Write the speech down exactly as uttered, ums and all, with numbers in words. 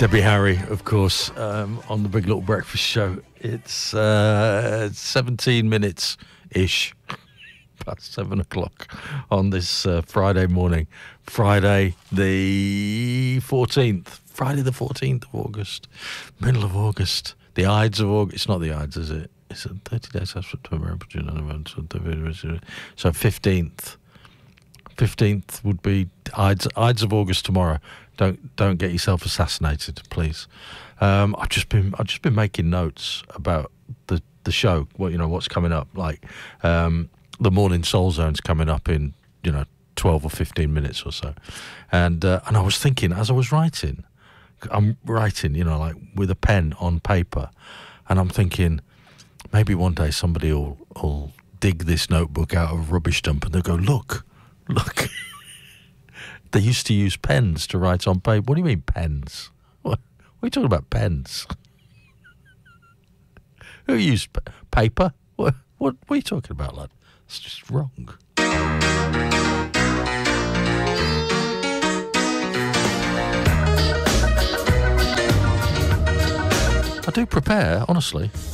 Debbie Harry, of course, um, on the Big Little Breakfast Show. It's uh, seventeen minutes-ish past seven o'clock on this uh, Friday morning. Friday the fourteenth. Friday the fourteenth of August. Middle of August. The Ides of August. It's not the Ides, is it? It's thirty days after September. So fifteenth. fifteenth would be Ides, Ides of August tomorrow. Don't don't get yourself assassinated, please. Um, I've just been I've just been making notes about the, the show. What you know, what's coming up? Like um, the Morning Soul Zone's coming up in you know twelve or fifteen minutes or so, and uh, and I was thinking as I was writing, I'm writing you know like with a pen on paper, and I'm thinking maybe one day somebody will will dig this notebook out of a rubbish dump and they'll go look, look. They used to use pens to write on paper. What do you mean pens? What, what are you talking about, pens? Who used p- paper? What, what, what are you talking about, lad? It's just wrong. I do prepare, honestly.